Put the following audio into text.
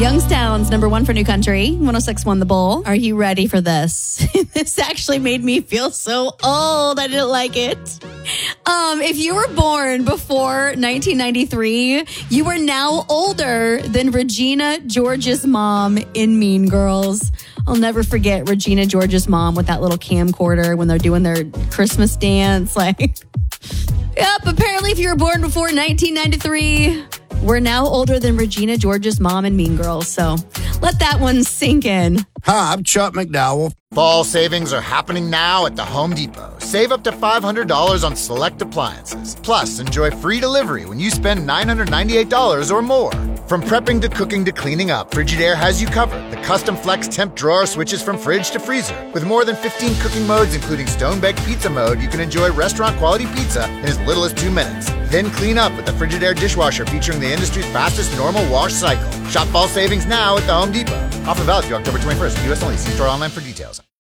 Youngstown's number one for New Country, 106.1 The Bull. Are you ready for this? This actually made me feel so old. I didn't like it. If you were born before 1993, you are now older than Regina George's mom in Mean Girls. I'll never forget Regina George's mom with that little camcorder when they're doing their Christmas dance. Yep, apparently if you were born before 1993, we're now older than Regina George's mom in Mean Girls. So let that one sink in. Hi, I'm Chuck McDowell. Fall savings are happening now at the Home Depot. Save up to $500 on select appliances. Plus, enjoy free delivery when you spend $998 or more. From prepping to cooking to cleaning up, Frigidaire has you covered. The custom flex temp drawer switches from fridge to freezer. With more than 15 cooking modes, including stone-baked pizza mode, you can enjoy restaurant-quality pizza in as little as 2 minutes. Then clean up with the Frigidaire dishwasher featuring the industry's fastest normal wash cycle. Shop fall savings now at the Home Depot. Offer valid through October 21st. U.S. only. See store online for details.